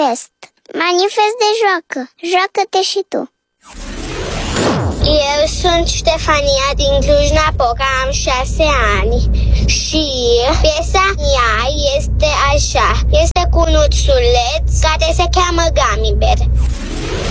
manifest. Manifest de joacă. Joacă-te și tu. Eu sunt Ștefania din Cluj-Napoca, am 6 ani și piesa mea este așa. Este cu un ursuleț care se cheamă Gummy Bear.